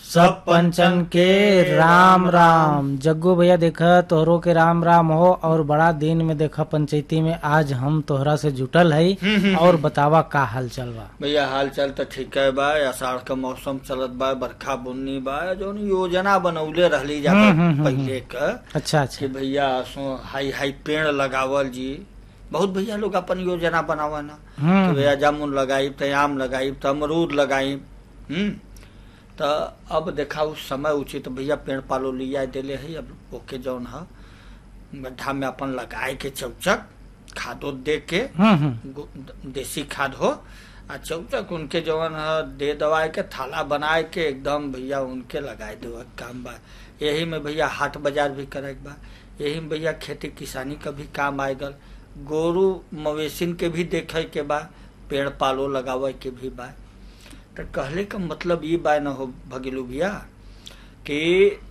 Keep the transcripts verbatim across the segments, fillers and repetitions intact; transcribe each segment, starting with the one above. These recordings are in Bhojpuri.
सब पंचन के राम राम। जग्गू भैया देखा तोहरों के राम राम हो। और बड़ा दिन में देखा पंचायती में आज हम तोहरा से जुटल है और बतावा का हाल चल बा। भैया हाल चाल तो ठीक है बा। आषाढ़ का मौसम चलत बा, बरखा बुन्नी बा, जो योजना बनौले रहली जा पहले का। अच्छा अच्छा। कि भैया हाई हाई पेड़ लगावल जी। बहुत भैया लोग अपन योजना बनावा ना कि भैया जामुन लगाई तो आम लगाई तो अमरूद लगाई। हम्म तो अब देखा उस समय उचित तो भैया पेड़ पालो लिया दिले है। अब ओके जौन है गड्ढा में अपन लगाए के चौचक खादो दे के, देसी खाद हो आ चौचक उनके जौन है दे दवाए के थाला बनाए के एकदम भैया उनके लगाए दे काम बा। यही में भैया हाट बाजार भी करे बा। यही में भैया खेती किसानी का भी काम आएगल। गोरु मवेशिन के भी देखे के बा, पेड़ पालो लगावे के भी बा। तो कहले का मतलब ये बा न हो भगिलू भैया कि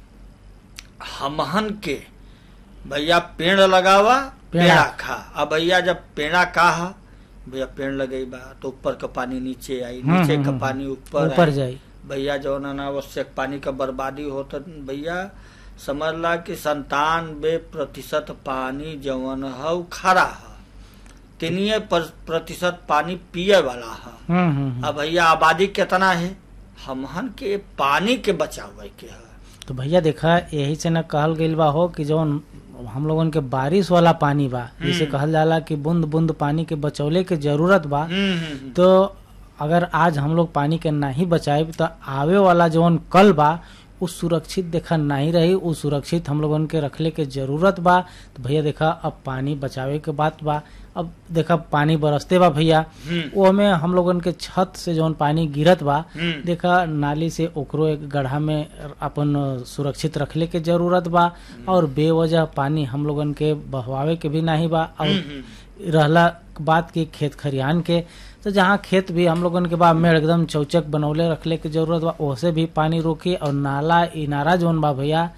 हमहन के भैया पेड़ लगावा पेड़ा खा। अब भैया जब पेड़ा का है भैया पेड़ लगे बा तो ऊपर का पानी नीचे आई, नीचे का पानी ऊपर ऊपर जाए। भैया जो अनावश्यक पानी का बर्बादी होता भैया समझ ला कि संतानवे प्रतिशत पानी जवन है खरा है, तीनिये प्रतिशत पानी पिए वाला है। अब भैया आबादी कितना है, हमहन के पानी के बचावे के है। तो भैया देखा यही से न कहल गइल बा हो कि जौन हम लोगन के बारिश वाला पानी बा, जिसे कहल जाला कि बूंद बूंद पानी के बचौले के जरूरत बा। तो अगर आज हम लोग पानी के नहीं बचाए तो आवे वाला जौन कल बा उस सुरक्षित देखा नहीं रही, उस सुरक्षित हम लोगन के रखले के जरूरत बा। तो भैया देखा अब पानी बचावे के बात बा। अब देखा पानी बरसते बा भैया, वो में हम लोगन के छत से जौन पानी गिरत बा देखा नाली से ओकरो एक गड्ढा में अपन सुरक्षित रखले के जरूरत बा। और बेवजह पानी हम लोगन के बहवावे के भी नहीं बा। और रहला बात की खेत खरियान के, तो जहाँ खेत भी हम लोगन के बा में एकदम चौचक बनौले रखले के जरूरत बा, ओसे भी पानी रोकी। और नाला इनारा जोन बा भैया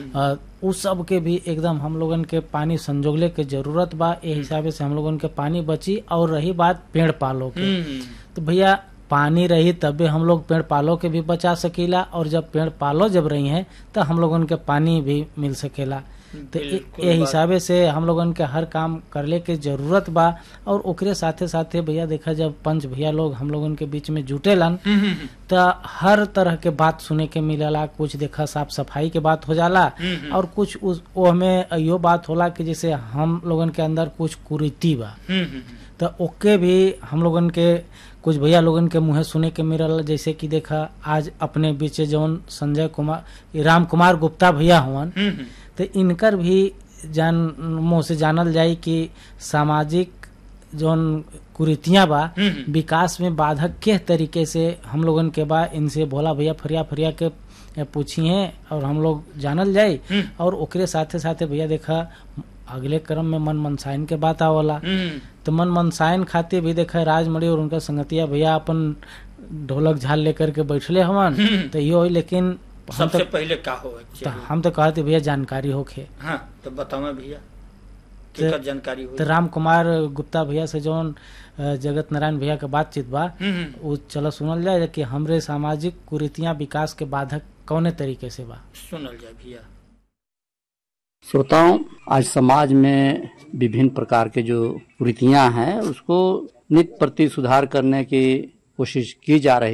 उस सब के भी एकदम हम लोगन के पानी संजोगले के जरूरत बा। ए हिसाबे से हम लोगन के पानी बची। और रही बात पेड़ पालो के, तो भैया पानी रही तबे हम लोग पेड़ पालो के भी बचा सकीला। और जब पेड़ पालो जब रही है तो हम लोगन के पानी भी मिल सकेला। तो ये हिसाबे से हम लोगन के हर काम करले के जरूरत बा। और ओकरे साथे साथे भैया देखा जब पंच भैया लोग हम लोगन के बीच में जुटेलन तो हर तरह के बात सुने के मिलेला। कुछ देखा साफ सफाई के बात हो जाला और कुछ उस वो हमें यो बात होला कि जैसे हम लोगन के अंदर कुछ कुरीति बा तो ओके भी हम लोगन के कुछ भैया लोगन के मुँह सुने के मिलल। जैसे कि देखा आज अपने बीच जौन संजय कुमार राम कुमार गुप्ता भैया हुवन, तो इनकर भी जान मुँह से जानल जाए कि सामाजिक जौन कुरीतियां बा विकास में बाधक किस तरीके से हम लोगन के बा, इनसे भोला भैया फरिया फरिया के पूछी है और हम लोग जानल जाए। और ओकरे साथे साथे भैया देखा अगले क्रम में मन मनसायन के बात आवला। तो मन मनसायन खातिर भी देखा राजमणि और उनका संगतिया भैया अपन ढोलक झाल लेकर के बैठले हवन। तो यो लेकिन सबसे तो, पहले का हो तो हम तो कहते भैया जानकारी होखे। हाँ, तो बताओ भैया क्या जानकारी हो। तो राम कुमार गुप्ता भैया से जौन जगत नारायण भैया के बातचीत बा वो चलो सुनल जाए कि हमरे सामाजिक कुरीतियां विकास के बाधक कौने तरीके से बा। सुनल जाए भैया। श्रोताओं, आज समाज में विभिन्न प्रकार के जो कुरीतियां हैं उसको नित प्रति सुधार करने की कोशिश की जा रही